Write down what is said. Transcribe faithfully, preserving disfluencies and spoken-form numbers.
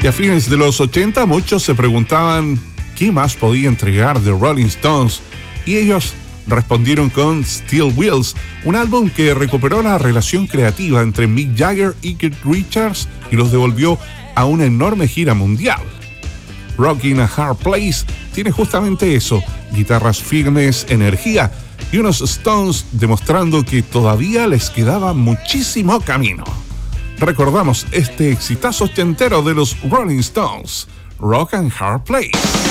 Y a fines de los ochenta muchos se preguntaban qué más podía entregar The Rolling Stones, y ellos respondieron con Steel Wheels, un álbum que recuperó la relación creativa entre Mick Jagger y Keith Richards y los devolvió a una enorme gira mundial. Rockin' a Hard Place tiene justamente eso: guitarras firmes, energía y unos Stones demostrando que todavía les quedaba muchísimo camino. Recordamos este exitazo ochentero de los Rolling Stones, Rock and Hard Place.